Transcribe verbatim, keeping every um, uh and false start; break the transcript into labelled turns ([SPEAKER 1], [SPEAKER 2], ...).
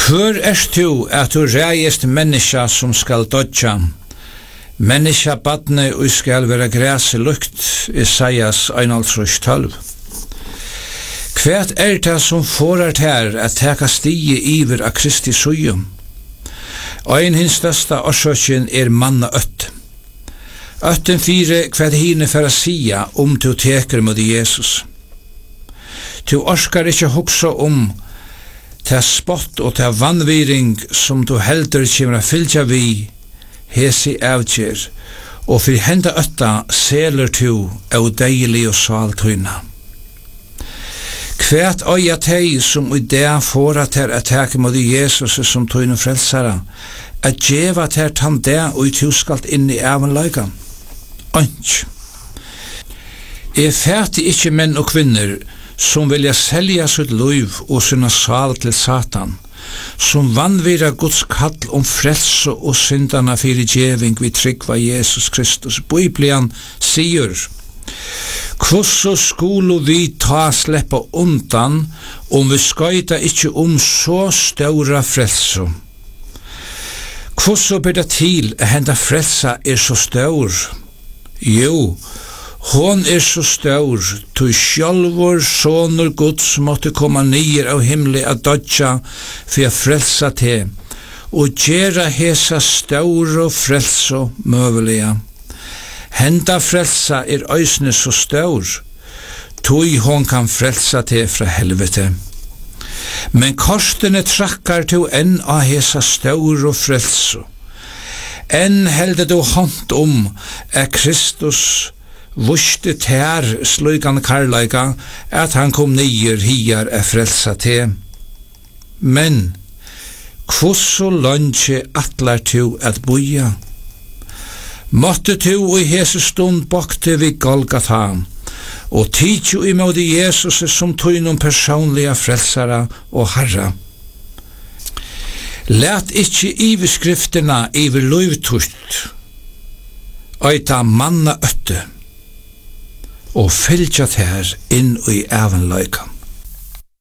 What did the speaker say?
[SPEAKER 1] Kvør erst du at du reist menneska som skal dodja, menneska badne og skal være græse lukt, Isaias einhaldtrus tolv. Kvært er det som forar her at teka stige iver av Kristi sujum? Ein hins størsta orsøkjen er manna øtt. Øtten fire kvært hine for å sia om du teker mot Jesus. Du orskar ikkje hugsa om til spott og til vannviring som du heldur kjemra fylgja vi, hesi avgjer, og fyrir henda øtta seler du av deilig og saltøyna. Kvært øya teg som i det får at her attake mot Jesus som tøyne frelsara, at djeva ter tann det og i tuskalt inn i evenløyga. Ønsk. Er fæti ikkje menn og kvinner som vilja selja sitt liv og sinna sal til Satan, som vannvira Guds kall om frelse og syndana fyrir djeving vi tryggva Jesus Kristus. Biblian sier, hvordan skulle vi ta sleppa undan om vi skøyta ikkje om så ståra frelse? Hvordan ber det til at henda frelsa er så stor? Jo, hon er så stor, tu sjálvor sonur Guds måtte komma nyer av himli a dodja for a frelsa te, og gjera hesa stor og frelsa møvelega. Henda frelsa er øysne så stor, tui hon kan frelsa te fra helvete. Men korsene trakkar tu enn av hesa stor og frelsa. Enn helde du hånd om at Kristus vuste ter slugan karlaika at han kom nyer hiar er frelsa te. Men kvosso lunche atlar tu at boja? Måtte tu i hese stund bakte vi Golgata, og tidju i måte Jesus som tøynum personliga frelsara og harra. Læt ikkje iveskrifterna iver løyvtust, øyta manna øtte, og fylgja her inn i evenløykan.